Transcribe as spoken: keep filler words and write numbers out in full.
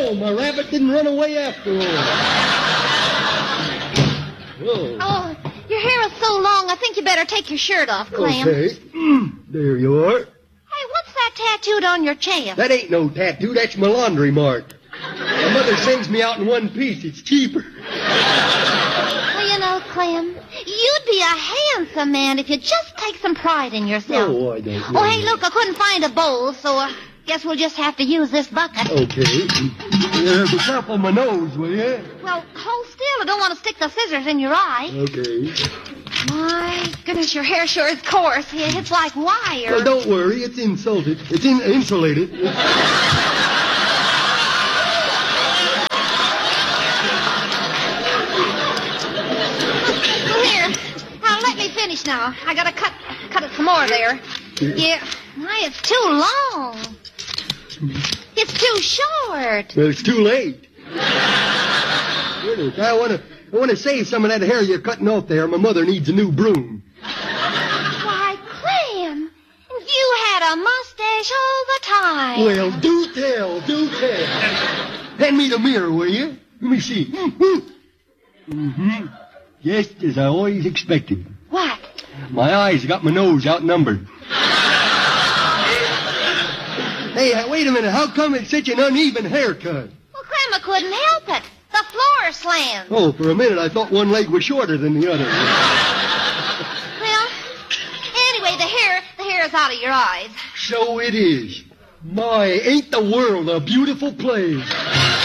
Oh, my rabbit didn't run away after all. Whoa. Oh, your hair is so long, I think you better take your shirt off, Clem. Okay. There you are. Hey, what's that tattooed on your chest? That ain't no tattoo. That's my laundry mark. My mother sends me out in one piece. It's cheaper. Well, you know, Clem, you'd be a handsome man if you'd just take some pride in yourself. Oh, I don't know. Oh, hey, look, I couldn't find a bowl, so I guess we'll just have to use this bucket. Okay. Uh, be careful my nose, will you? Well, hold still. I don't want to stick the scissors in your eye. Okay. My goodness, your hair sure is coarse. It's like wire. Well, don't worry. It's insulted. It's in- insulated. Finish now. I gotta cut cut it some more there. Yeah. Why, it's too long. It's too short. Well, it's too late. I want to I want to save some of that hair you're cutting off there. My mother needs a new broom. Why, Clem, you had a mustache all the time. Well, do tell, do tell. Hand me the mirror, will you? Let me see. Mm-hmm. Just as I always expected. What? My eyes got my nose outnumbered. Hey, wait a minute. How come it's such an uneven haircut? Well, Grandma couldn't help it. The floor slammed. Oh, for a minute I thought one leg was shorter than the other. Well, anyway, the hair, the hair is out of your eyes. So it is. My, ain't the world a beautiful place?